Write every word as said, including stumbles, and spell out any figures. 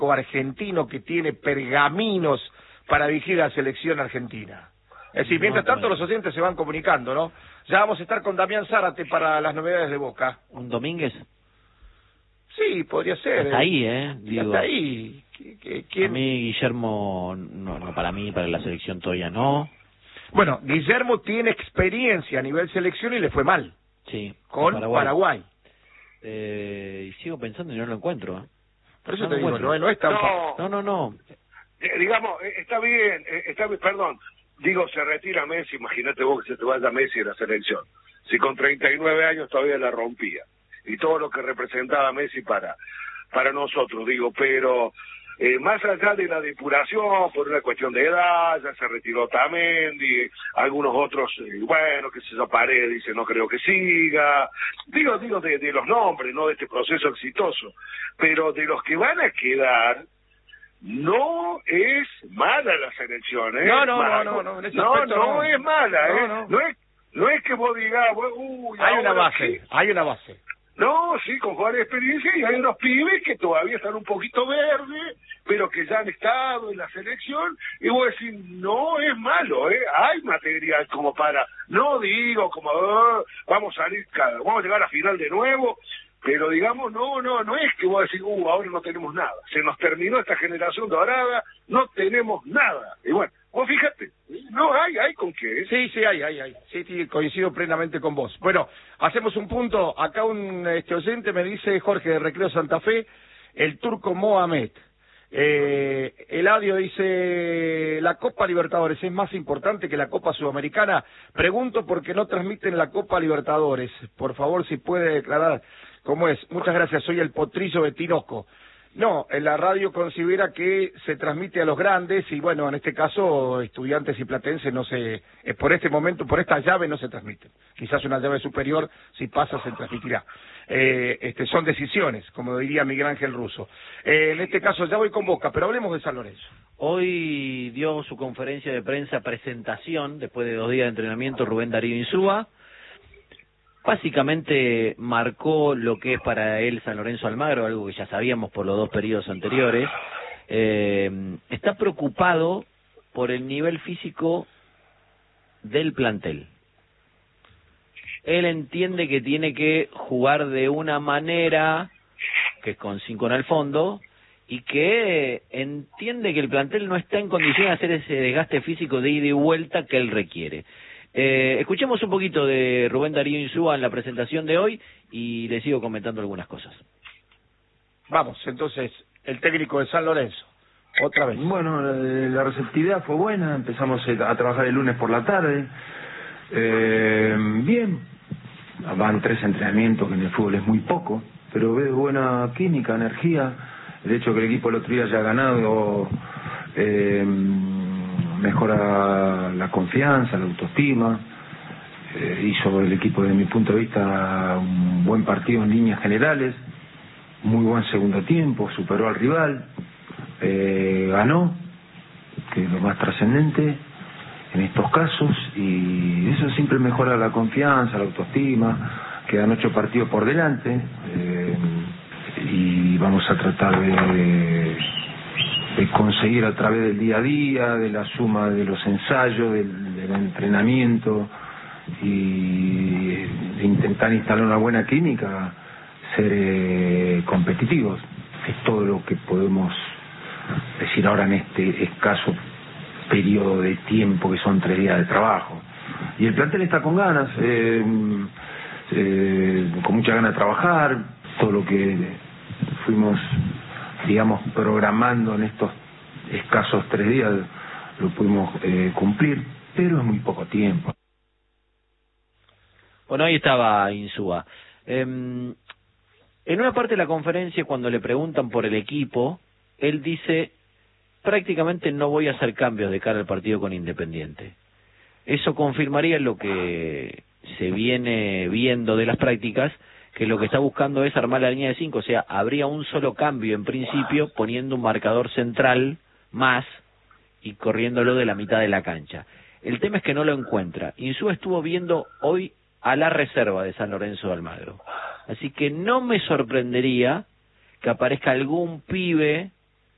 argentino que tiene pergaminos para dirigir la selección argentina. Es decir, mientras tanto los oyentes se van comunicando, ¿no? Ya vamos a estar con Damián Zárate para las novedades de Boca. ¿Un Domínguez? Sí, podría ser. Hasta ¿eh? ahí, ¿eh? Digo, hasta ahí. ¿Quién? A mí, Guillermo, no, no, para mí, para la selección todavía no. Bueno, Guillermo tiene experiencia a nivel selección y le fue mal. Sí. Con Paraguay. Paraguay. Eh, y sigo pensando y no lo encuentro, ¿eh? Por eso no te digo, encuentro. no, no es tan... No, no, no. no. Eh, digamos, eh, está bien, eh, está bien, perdón, digo, se retira Messi, imagínate vos que se te vaya Messi de la selección. Si con treinta y nueve años todavía la rompía. Y todo lo que representaba Messi para, para nosotros, digo, pero... Eh, más allá de la depuración, por una cuestión de edad, ya se retiró Tamendi, algunos otros, eh, bueno, que se Paredes dice no creo que siga, digo, digo de, de los nombres, no de este proceso exitoso, pero de los que van a quedar, no es mala la selección, ¿eh? No, no, Mar- no, no, no, en ese no, aspecto no no. es mala, No, ¿eh? no. No es, no es que vos digas, uy, Hay una ahora base, qué. hay una base. No, sí, con jugadores de experiencia, y hay unos pibes que todavía están un poquito verdes, pero que ya han estado en la selección, y voy a decir, no es malo, ¿eh? Hay material como para, no digo como, oh, vamos a salir, cada, vamos a llegar a la final de nuevo, pero digamos, no, no, no es que voy a decir, uh, ahora no tenemos nada, se nos terminó esta generación dorada, no tenemos nada, y bueno, vos fíjate, no hay, hay con qué. Sí, sí, hay, hay, hay. Sí, sí, coincido plenamente con vos. Bueno, hacemos un punto. Acá un este oyente me dice, Jorge de Recreo Santa Fe, el turco Mohamed. Eh, Eladio dice, la Copa Libertadores es más importante que la Copa Sudamericana. Pregunto por qué no transmiten la Copa Libertadores. Por favor, si puede declarar cómo es. Muchas gracias, soy el Potrillo de Tinoco. No, en la radio considera que se transmite a los grandes y bueno, en este caso Estudiantes y Platense no se, eh, por este momento, por esta llave no se transmiten. Quizás una llave superior, si pasa, se transmitirá. Eh, este, son decisiones, como diría Miguel Ángel Russo. Eh, en este caso ya voy con Boca, pero hablemos de San Lorenzo. Hoy dio su conferencia de prensa presentación, después de dos días de entrenamiento, Rubén Darío Insúa. Básicamente marcó lo que es para él San Lorenzo Almagro, algo que ya sabíamos por los dos periodos anteriores. Eh, está preocupado por el nivel físico del plantel. Él entiende que tiene que jugar de una manera, que es con cinco en el fondo, y que entiende que el plantel no está en condición de hacer ese desgaste físico de ida y vuelta que él requiere. Eh, escuchemos un poquito de Rubén Darío Insúa en la presentación de hoy y le sigo comentando algunas cosas. Vamos, entonces, el técnico de San Lorenzo, otra vez. Bueno, eh, la receptividad fue buena, empezamos a trabajar el lunes por la tarde. Eh, bien, van tres entrenamientos, que en el fútbol es muy poco, pero veo buena química, energía. El hecho que el equipo el otro día haya ganado eh, mejora la confianza, la autoestima. Eh, hizo el equipo, desde mi punto de vista, un buen partido en líneas generales, muy buen segundo tiempo, superó al rival, eh, ganó, que es lo más trascendente en estos casos, y eso siempre mejora la confianza, la autoestima. Quedan ocho partidos por delante, eh, y vamos a tratar de, de conseguir a través del día a día, de la suma de los ensayos, del, del entrenamiento, y de intentar instalar una buena clínica, ser eh, competitivos. Es todo lo que podemos decir ahora en este escaso periodo de tiempo que son tres días de trabajo. Y el plantel está con ganas, eh, eh, con mucha ganas de trabajar. Todo lo que fuimos, digamos, programando en estos escasos tres días lo pudimos eh, cumplir, pero es muy poco tiempo. Bueno, ahí estaba Insúa. Eh, en una parte de la conferencia, cuando le preguntan por el equipo, él dice, prácticamente no voy a hacer cambios de cara al partido con Independiente. Eso confirmaría lo que se viene viendo de las prácticas, que lo que está buscando es armar la línea de cinco, o sea, habría un solo cambio en principio, poniendo un marcador central más y corriéndolo de la mitad de la cancha. El tema es que no lo encuentra. Insúa estuvo viendo hoy a la reserva de San Lorenzo de Almagro. Así que no me sorprendería que aparezca algún pibe